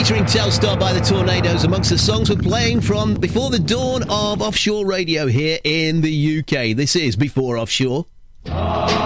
featuring Telstar by the Tornadoes amongst the songs we're playing from before the dawn of offshore radio here in the UK. This is Before Offshore.